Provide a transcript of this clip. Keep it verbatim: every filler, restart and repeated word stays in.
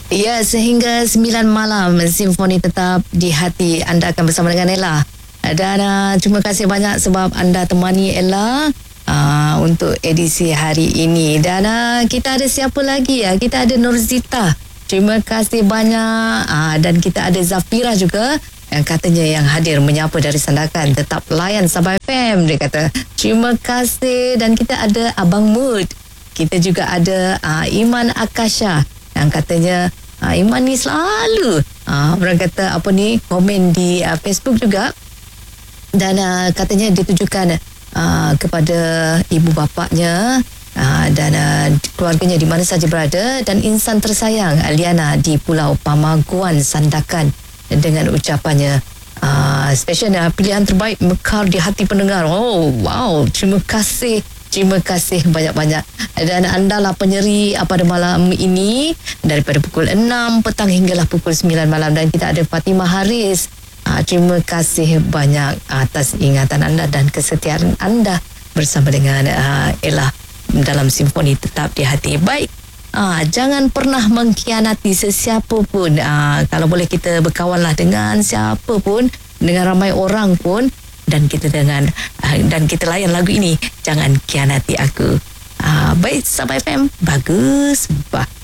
Ya, sehingga sembilan malam Simfoni tetap di hati. Anda akan bersama dengan Ella. Dan uh, terima kasih banyak sebab anda temani Ella uh, untuk edisi hari ini. Dan uh, kita ada siapa lagi ya? Kita ada Nurzita. Terima kasih banyak. Uh, dan kita ada Zafira juga, yang katanya yang hadir menyapa dari Sandakan. Tetap layan Sabah F M, dia kata. Terima kasih. Dan kita ada Abang Mood. Kita juga ada uh, Iman Akasha, yang katanya uh, Iman ni selalu uh, orang kata apa ni, komen di uh, Facebook juga. Dan uh, katanya ditujukan uh, kepada ibu bapaknya uh, dan uh, keluarganya di mana saja berada, dan insan tersayang Liana di Pulau Pamaguan Sandakan, dengan ucapannya uh, special uh, pilihan terbaik mekar di hati pendengar. Oh wow, terima kasih. Terima kasih banyak-banyak. Dan anda lah penyeri pada malam ini daripada pukul enam petang hinggalah pukul sembilan malam. Dan kita ada Fatimah Haris. Uh, terima kasih banyak atas ingatan anda dan kesetiaan anda bersama dengan uh, Ella dalam Simfoni Tetap di Hati. Baik, uh, jangan pernah mengkhianati sesiapa pun. Uh, kalau boleh kita berkawanlah dengan siapa pun, dengan ramai orang pun. Dan kita dengan uh, dan kita layan lagu ini, Jangan Khianati Aku. Uh, baik, Sabah F M, bagus. Bah.